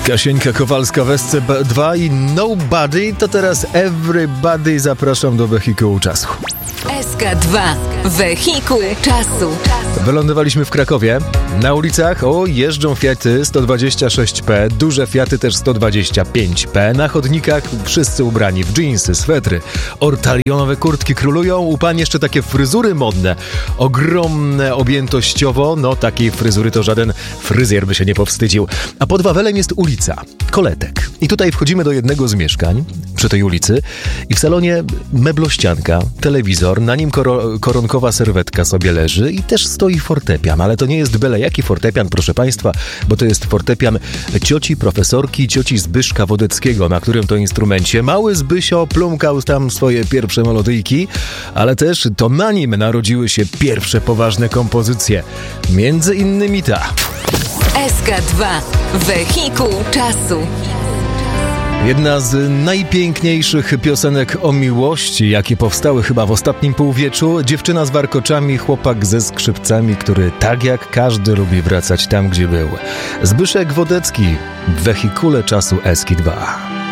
Kasieńka Kowalska w SC2 i Nobody, to teraz Everybody. Zapraszam do Wehikułu Czasu. SK2. Wehikuł Czasu. Wylądowaliśmy w Krakowie. Na ulicach jeżdżą Fiaty 126P, duże Fiaty też 125P. Na chodnikach wszyscy ubrani w dżinsy, swetry, ortalionowe kurtki królują. U pań jeszcze takie fryzury modne, ogromne objętościowo. No takiej fryzury to żaden fryzjer by się nie powstydził. A pod Wawelem jest ulica Koletek. I tutaj wchodzimy do jednego z mieszkań przy tej ulicy i w salonie meblościanka, telewizor, na nim koronkowa serwetka sobie leży i też stoi fortepian, ale to nie jest byle jaki fortepian, proszę Państwa, bo to jest fortepian cioci profesorki, cioci Zbyszka Wodeckiego, na którym to instrumencie mały Zbysio plumkał tam swoje pierwsze melodyjki, ale też to na nim narodziły się pierwsze poważne kompozycje. Między innymi ta. SK2. Wehikuł Czasu. Jedna z najpiękniejszych piosenek o miłości, jakie powstały chyba w ostatnim półwieczu. Dziewczyna z warkoczami, chłopak ze skrzypcami, który tak jak każdy lubi wracać tam, gdzie był. Zbyszek Wodecki w Wehikule Czasu SK2.